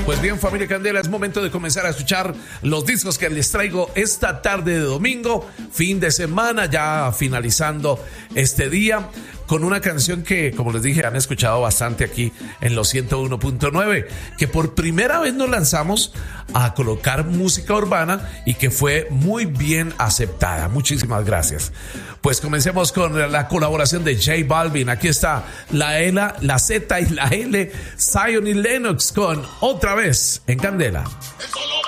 Pues bien, familia Candela, es momento de comenzar a escuchar los discos que les traigo esta tarde de domingo, fin de semana, ya finalizando este día, con una canción que, como les dije, han escuchado bastante aquí en los 101.9, que por primera vez nos lanzamos a colocar música urbana y que fue muy bien aceptada. Muchísimas gracias. Pues comencemos con la colaboración de J Balvin. Aquí está la L, la Z y la L, Zion y Lennox con Otra Vez en Candela.